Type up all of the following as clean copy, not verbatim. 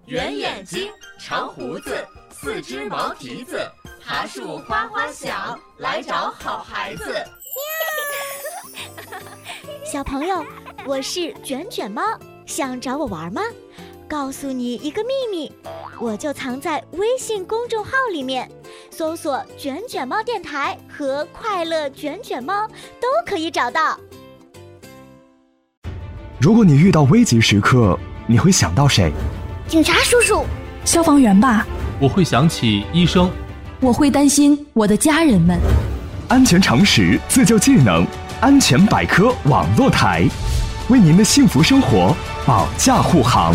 圆眼睛，长胡子，四只毛蹄子，爬树花花响，来找好孩子。 小朋友，我是卷卷猫，想找我玩吗？告诉你一个秘密，我就藏在微信公众号里面，搜索卷卷猫电台和快乐卷卷猫都可以找到。 如果你遇到危急时刻，你会想到谁？ 警察叔叔， 消防员吧。 我会想起医生。 我会担心我的家人们。 安全常识，自救技能，安全百科网络台，为您的幸福生活保驾护航。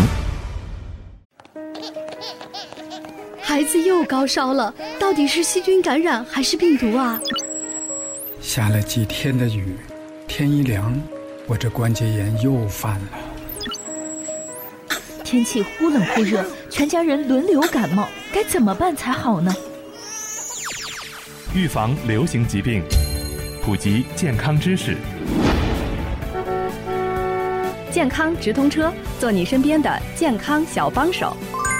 孩子又高烧了，到底是细菌感染还是病毒啊？ 下了几天的雨，天一凉，我这关节炎又犯了。 天气忽冷忽热，全家人轮流感冒，该怎么办才好呢？ 预防流行疾病，普及健康知识。 健康直通车，做你身边的健康小帮手。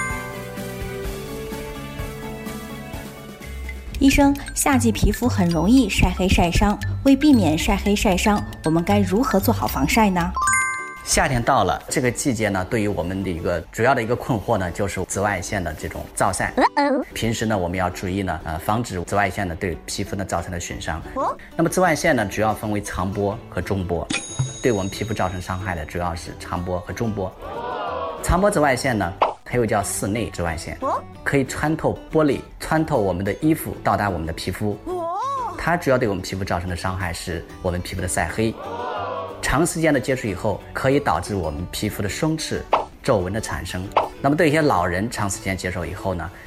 医生，夏季皮肤很容易晒黑晒伤，为避免晒黑晒伤，我们该如何做好防晒呢？ 夏天到了，这个季节呢，对于我们的一个主要的一个困惑呢，就是紫外线的这种照晒。平时呢，我们要注意呢，防止紫外线呢对皮肤呢造成的损伤。那么紫外线呢，主要分为长波和中波，对我们皮肤造成伤害的主要是长波和中波。长波紫外线呢，它又叫室内紫外线，可以穿透玻璃，穿透我们的衣服，到达我们的皮肤。它主要对我们皮肤造成的伤害是我们皮肤的晒黑。长时间的接触以后，可以导致我们皮肤的松弛、皱纹的产生。那么对一些老人长时间接受以后呢，